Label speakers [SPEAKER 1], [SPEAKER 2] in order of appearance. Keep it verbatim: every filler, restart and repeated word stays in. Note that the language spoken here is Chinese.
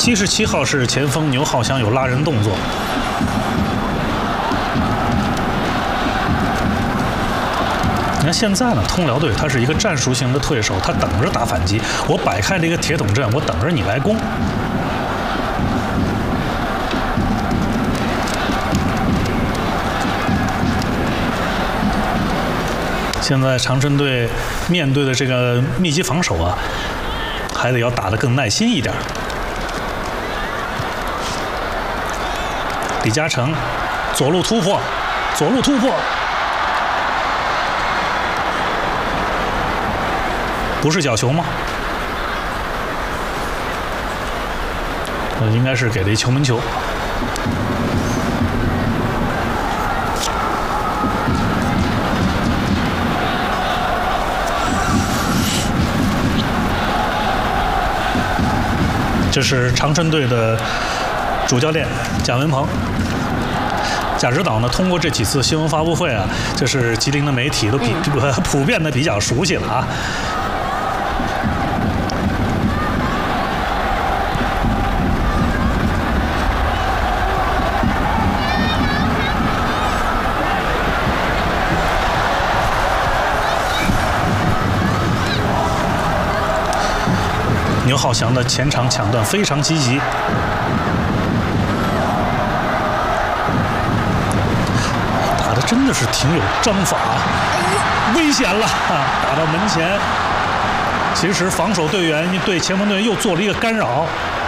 [SPEAKER 1] 七十七号是前锋牛浩翔，有拉人动作。你看现在呢，通辽队他是一个战术型的退守，他等着打反击。我摆开这个铁桶阵，我等着你来攻。现在长春队面对的这个密集防守啊，还得要打得更耐心一点。李嘉诚左路突破，左路突破。不是角球吗？呃，应该是给了一球门球。这是长春队的主教练贾文鹏。贾指导呢，通过这几次新闻发布会啊，这是吉林的媒体都比、嗯、普遍的比较熟悉了啊。牛浩翔的前场抢断非常积极，打的真的是挺有章法，危险了啊！打到门前，其实防守队员对前锋队员又做了一个干扰。